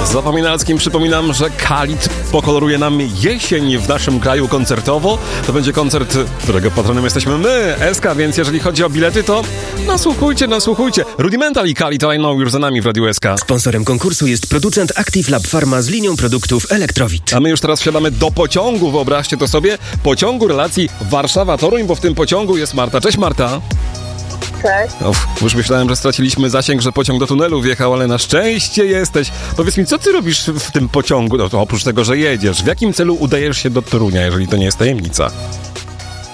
Zapominalskim przypominam, że Khalid pokoloruje nam jesień w naszym kraju koncertowo. To będzie koncert, którego patronem jesteśmy my, SK, więc jeżeli chodzi o bilety, to nasłuchujcie. Rudimental i Khalid I Know już za nami w Radiu SK. Sponsorem konkursu jest producent Active Lab Pharma z linią produktów Elektrowit. A my już teraz wsiadamy do pociągu, wyobraźcie to sobie, pociągu relacji Warszawa-Toruń, bo w tym pociągu jest Marta. Cześć Marta. Cześć. Już myślałem, że straciliśmy zasięg, że pociąg do tunelu wjechał, ale na szczęście jesteś. Powiedz mi, co ty robisz w tym pociągu, no, to oprócz tego, że jedziesz? W jakim celu udajesz się do Torunia, jeżeli to nie jest tajemnica?